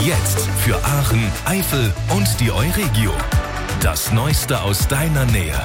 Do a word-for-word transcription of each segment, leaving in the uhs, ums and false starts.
Jetzt für Aachen, Eifel und die Euregio. Das Neueste aus deiner Nähe.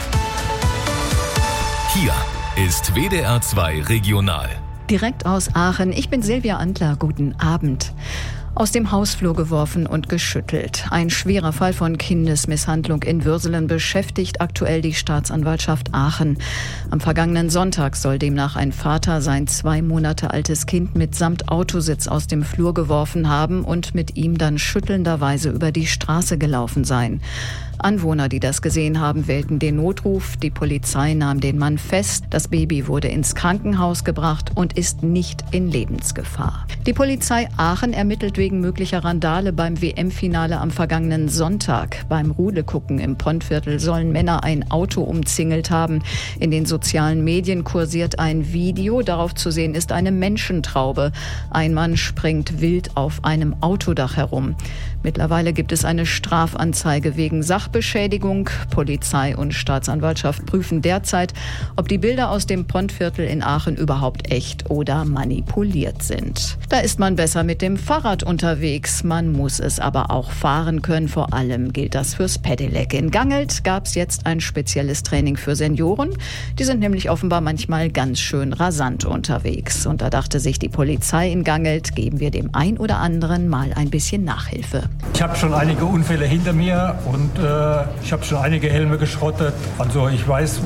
Hier ist W D R zwei Regional. Direkt aus Aachen. Ich bin Silvia Antler. Guten Abend. Aus dem Hausflur geworfen und geschüttelt. Ein schwerer Fall von Kindesmisshandlung in Würselen beschäftigt aktuell die Staatsanwaltschaft Aachen. Am vergangenen Sonntag soll demnach ein Vater sein zwei Monate altes Kind mitsamt Autositz aus dem Flur geworfen haben und mit ihm dann schüttelnderweise über die Straße gelaufen sein. Anwohner, die das gesehen haben, wählten den Notruf. Die Polizei nahm den Mann fest. Das Baby wurde ins Krankenhaus gebracht und ist nicht in Lebensgefahr. Die Polizei Aachen ermittelt wegen möglicher Randale beim W M-Finale am vergangenen Sonntag. Beim Rudelgucken im Pontviertel sollen Männer ein Auto umzingelt haben. In den sozialen Medien kursiert ein Video. Darauf zu sehen ist eine Menschentraube. Ein Mann springt wild auf einem Autodach herum. Mittlerweile gibt es eine Strafanzeige wegen Sachbeschädigung. Polizei und Staatsanwaltschaft prüfen derzeit, ob die Bilder aus dem Pontviertel in Aachen überhaupt echt oder manipuliert sind. Da ist man besser mit dem Fahrrad unterwegs. Man muss es aber auch fahren können. Vor allem gilt das fürs Pedelec. In Gangelt gab es jetzt ein spezielles Training für Senioren. Die sind nämlich offenbar manchmal ganz schön rasant unterwegs. Und da dachte sich die Polizei in Gangelt, geben wir dem ein oder anderen mal ein bisschen Nachhilfe. Ich habe schon einige Unfälle hinter mir und äh, ich habe schon einige Helme geschrottet. Also ich weiß,